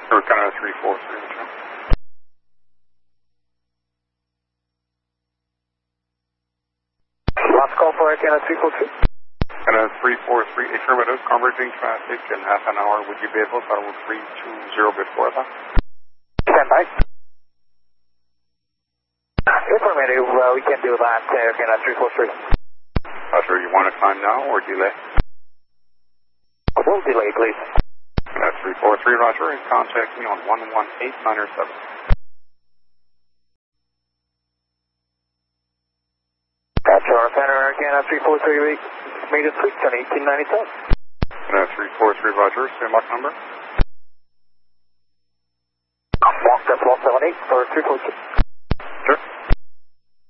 Or Canada 343, Jim. Last call for Canada 343. Canada 343, affirmative, converging traffic in half an hour. Would you be able to follow 320 before that? Stand by. Affirmative, we can do that, Canada 343. Sure, you want to climb now or delay? We'll delay, please. Canada 343, roger, and contact me on 11897. That's our Canada 343, we made it switch on 1897. Canada 343, roger, same lock number? Walk up 178 for 343.